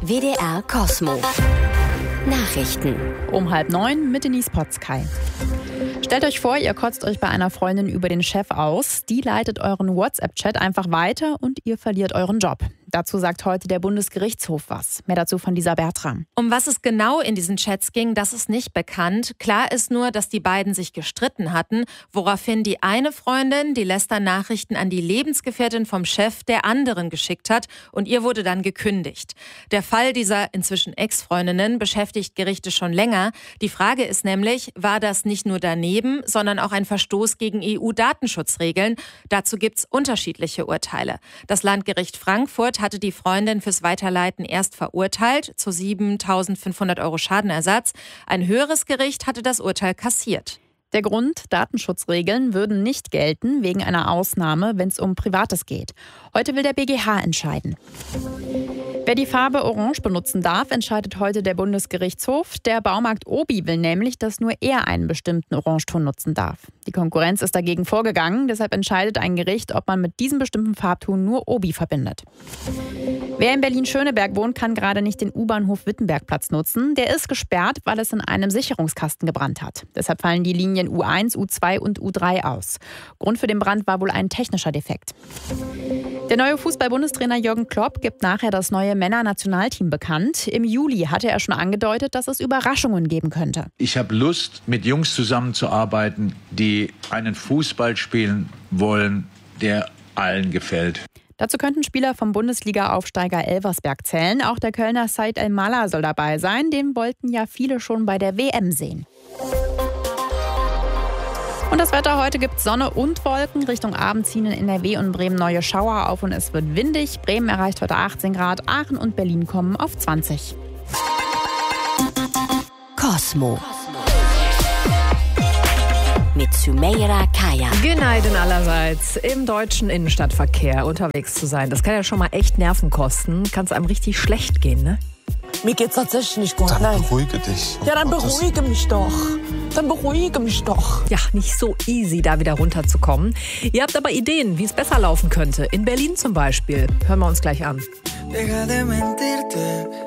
WDR Kosmo. Nachrichten. Um 8:30 mit Denise Potzkei. Stellt euch vor, ihr kotzt euch bei einer Freundin über den Chef aus. Die leitet euren WhatsApp-Chat einfach weiter und ihr verliert euren Job. Dazu sagt heute der Bundesgerichtshof was. Mehr dazu von Lisa Bertram. Um was es genau in diesen Chats ging, das ist nicht bekannt. Klar ist nur, dass die beiden sich gestritten hatten, woraufhin die eine Freundin die Lästernachrichten an die Lebensgefährtin vom Chef der anderen geschickt hat und ihr wurde dann gekündigt. Der Fall dieser inzwischen Ex-Freundinnen beschäftigt Gerichte schon länger. Die Frage ist nämlich, war das nicht nur daneben, sondern auch ein Verstoß gegen EU-Datenschutzregeln? Dazu gibt's unterschiedliche Urteile. Das Landgericht Frankfurt hatte die Freundin fürs Weiterleiten erst verurteilt, zu 7.500 € Schadenersatz. Ein höheres Gericht hatte das Urteil kassiert. Der Grund, Datenschutzregeln würden nicht gelten wegen einer Ausnahme, wenn es um Privates geht. Heute will der BGH entscheiden. Wer die Farbe Orange benutzen darf, entscheidet heute der Bundesgerichtshof. Der Baumarkt Obi will nämlich, dass nur er einen bestimmten Orangeton nutzen darf. Die Konkurrenz ist dagegen vorgegangen, deshalb entscheidet ein Gericht, ob man mit diesem bestimmten Farbton nur Obi verbindet. Wer in Berlin-Schöneberg wohnt, kann gerade nicht den U-Bahnhof Wittenbergplatz nutzen. Der ist gesperrt, weil es in einem Sicherungskasten gebrannt hat. Deshalb fallen die Linien U1, U2 und U3 aus. Grund für den Brand war wohl ein technischer Defekt. Der neue Fußball-Bundestrainer Jürgen Klopp gibt nachher das neue Männer-Nationalteam bekannt. Im Juli hatte er schon angedeutet, dass es Überraschungen geben könnte. Ich habe Lust, mit Jungs zusammenzuarbeiten, die einen Fußball spielen wollen, der allen gefällt. Dazu könnten Spieler vom Bundesliga-Aufsteiger Elversberg zählen. Auch der Kölner Said El-Mallah soll dabei sein. Den wollten ja viele schon bei der WM sehen. Und das Wetter: heute gibt es Sonne und Wolken. Richtung Abend ziehen in NRW und Bremen neue Schauer auf und es wird windig. Bremen erreicht heute 18 Grad, Aachen und Berlin kommen auf 20. Kosmo. Mit Sümeyra Kaya. Goneiden allerseits. Im deutschen Innenstadtverkehr unterwegs zu sein, das kann ja schon mal echt Nerven kosten. Kann es einem richtig schlecht gehen, ne? Mir geht's tatsächlich nicht gut. Dann beruhige dich. Ja, dann beruhige mich doch. Ja, nicht so easy, da wieder runterzukommen. Ihr habt aber Ideen, wie es besser laufen könnte. In Berlin zum Beispiel. Hören wir uns gleich an. Deja de mentirte.